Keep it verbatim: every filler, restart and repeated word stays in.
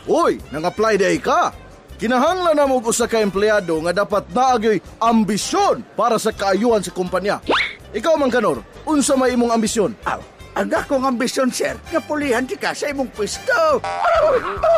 Uy, nang-apply day ka. Kinahanglan na mo usa ka empleyado nga dapat naagyoy ambisyon para sa kaayuhan sa kumpanya. Ikaw man Kanor, unsa may imong ambisyon? Aw, ang akong ambisyon, sir, napulihan di ka sa imong pwesto.